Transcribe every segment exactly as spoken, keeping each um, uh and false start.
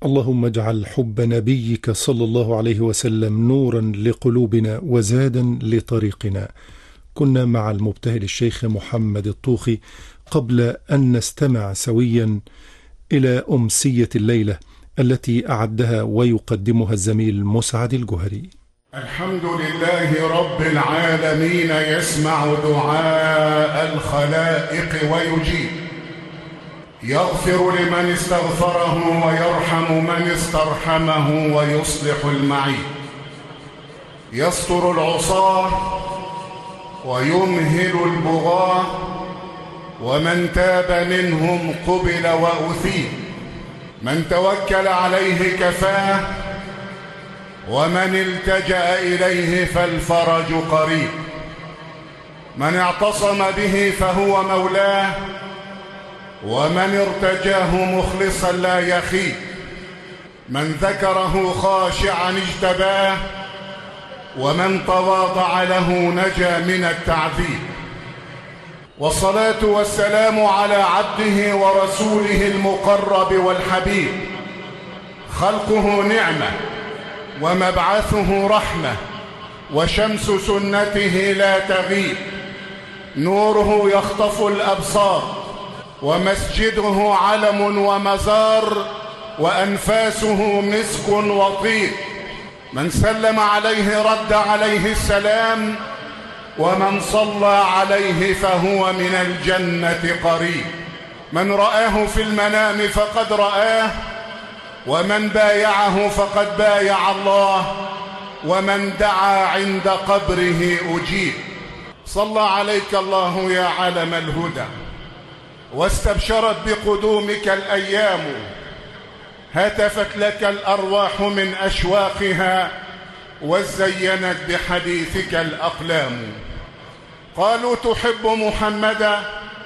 اللهم اجعل حب نبيك صلى الله عليه وسلم نورا لقلوبنا وزادا لطريقنا. كنا مع المبتهل الشيخ محمد الطوخي قبل أن نستمع سويا إلى أمسية الليلة التي أعدها ويقدمها الزميل مسعد الجهري. الحمد لله رب العالمين يسمع دعاء الخلائق ويجيب، يغفر لمن استغفره ويرحم من استرحمه ويصلح المعيب، يستر العصاة ويمهل البغاة، ومن تاب منهم قبل وأثيب، من توكل عليه كفاه، ومن التجأ إليه فالفرج قريب، من اعتصم به فهو مولاه، ومن ارتجاه مخلصا لا يخيب، من ذكره خاشعا اجتباه، ومن تواضع له نجا من التعذيب. والصلاة والسلام على عبده ورسوله المقرب والحبيب، خلقه نعمة ومبعثه رحمة، وشمس سنته لا تغيب، نوره يخطف الأبصار، ومسجده علم ومزار، وأنفاسه مسك وطيب، من سلم عليه رد عليه السلام، ومن صلى عليه فهو من الجنة قريب، من رآه في المنام فقد رآه، ومن بايعه فقد بايع الله، ومن دعا عند قبره أجيب. صلى عليك الله يا علم الهدى، واستبشرت بقدومك الأيام، هتفت لك الأرواح من أشواقها، وزينت بحديثك الأقلام. قالوا تحب محمدا،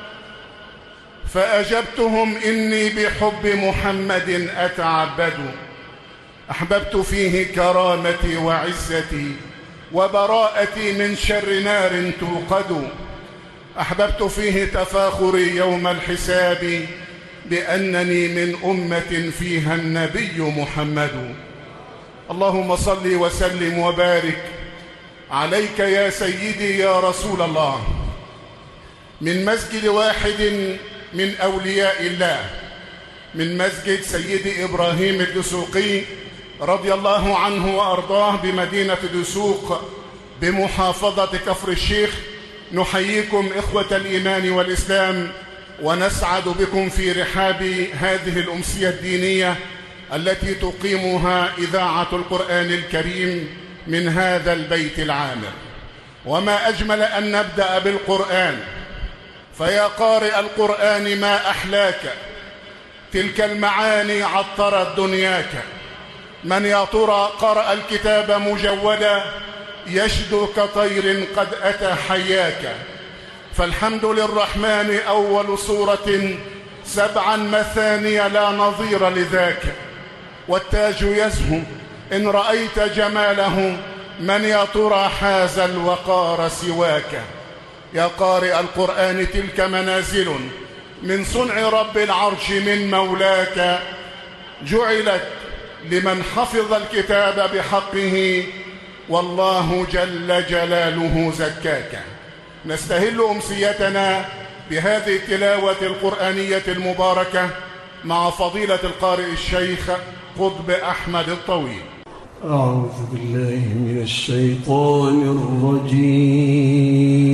فأجبتهم إني بحب محمد أتعبد، أحببت فيه كرامتي وعزتي، وبراءتي من شر نار توقد، أحببت فيه تفاخري يوم الحساب، بأنني من أمة فيها النبي محمد. اللهم صل وسلم وبارك عليك يا سيدي يا رسول الله، من مسجد واحد من أولياء الله، من مسجد سيدي إبراهيم الدسوقي رضي الله عنه وأرضاه بمدينة دسوق بمحافظة كفر الشيخ. نحييكم إخوة الإيمان والإسلام، ونسعد بكم في رحاب هذه الأمسية الدينية التي تقيمها إذاعة القرآن الكريم من هذا البيت العامر. وما أجمل أن نبدأ بالقرآن، فيا قارئ القرآن ما أحلاك، تلك المعاني عطرت دنياك، من يا ترى قرأ الكتاب مجودا، يشدو كطير قد أتى حياك. فالحمد للرحمن أول سورة سبعا مثانية لا نظير لذاك، والتاج يزهو إن رأيت جماله، من يا ترى حاز الوقار سواك. يا قارئ القرآن تلك منازل من صنع رب العرش من مولاك، جعلت لمن حفظ الكتاب بحقه، والله جل جلاله زكاك. نستهل أمسيتنا بهذه التلاوة القرآنية المباركة مع فضيلة القارئ الشيخ قطب أحمد الطويل. أعوذ بالله من الشيطان الرجيم.